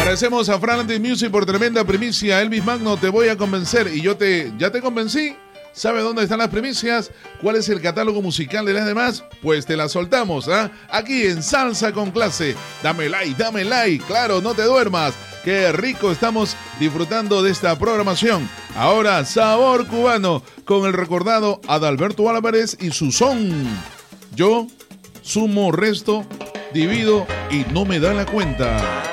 Agradecemos a Frantic Music por tremenda primicia. Elvis Magno, te voy a convencer. Y ya te convencí. ¿Sabe dónde están las primicias? ¿Cuál es el catálogo musical de las demás? Pues te las soltamos, ¿ah? Aquí en Salsa con Clase. Dame like, claro, no te duermas. Qué rico estamos disfrutando de esta programación. Ahora, sabor cubano con el recordado Adalberto Álvarez y su son. Yo sumo, resto, divido y no me da la cuenta.